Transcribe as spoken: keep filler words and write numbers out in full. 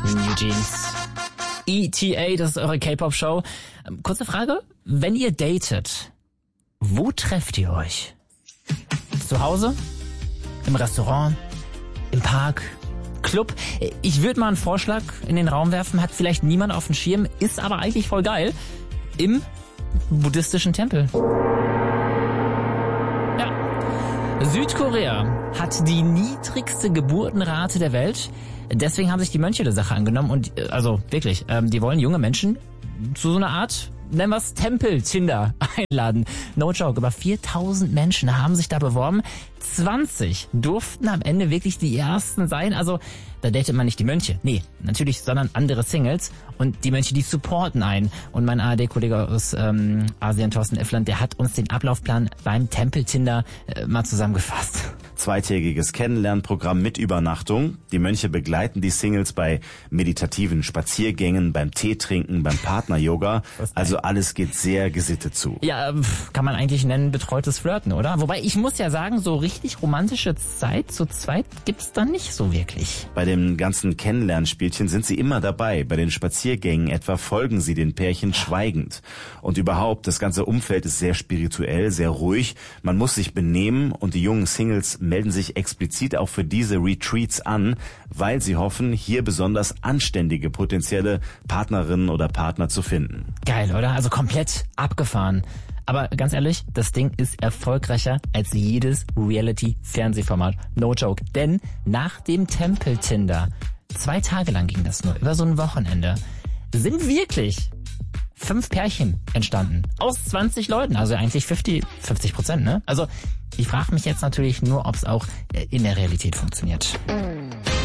New Jeans. E T A, das ist eure K-Pop-Show. Ähm, kurze Frage, wenn ihr datet, wo trefft ihr euch? Zu Hause? Im Restaurant? Im Park? Club? Ich würde mal einen Vorschlag in den Raum werfen, hat vielleicht niemand auf dem Schirm, ist aber eigentlich voll geil. Im buddhistischen Tempel. Ja. Südkorea hat die niedrigste Geburtenrate der Welt. Deswegen haben sich die Mönche der Sache angenommen und, also wirklich, ähm, die wollen junge Menschen zu so einer Art, nennen wir es Tempel-Tinder, einladen. No joke, über viertausend Menschen haben sich da beworben. zwanzig durften am Ende wirklich die ersten sein. Also da datet man nicht die Mönche, nee, natürlich, sondern andere Singles. Und die Mönche, die supporten einen. Und mein A R D-Kollege aus ähm, Asien, Thorsten Effland, der hat uns den Ablaufplan beim Tempel-Tinder äh, mal zusammengefasst. Zweitägiges Kennenlernprogramm mit Übernachtung. Die Mönche begleiten die Singles bei meditativen Spaziergängen, beim Teetrinken, beim Partner-Yoga. Also alles geht sehr gesittet zu. Ja, kann man eigentlich nennen betreutes Flirten, oder? Wobei ich muss ja sagen, so richtig romantische Zeit zu zweit gibt's da nicht so wirklich. Bei den ganzen Kennenlernspielchen sind sie immer dabei. Bei den Spaziergängen etwa folgen sie den Pärchen schweigend. Und überhaupt, das ganze Umfeld ist sehr spirituell, sehr ruhig. Man muss sich benehmen und die jungen Singles melden sich explizit auch für diese Retreats an, weil sie hoffen, hier besonders anständige potenzielle Partnerinnen oder Partner zu finden. Geil, oder? Also komplett abgefahren. Aber ganz ehrlich, das Ding ist erfolgreicher als jedes Reality-Fernsehformat. No joke. Denn nach dem Tempel-Tinder, zwei Tage lang ging das nur, über so ein Wochenende, sind wirklich fünf Pärchen entstanden. Aus zwanzig Leuten. Also eigentlich fünfzig, fünfzig Prozent, ne? Also ich frage mich jetzt natürlich nur, ob es auch in der Realität funktioniert.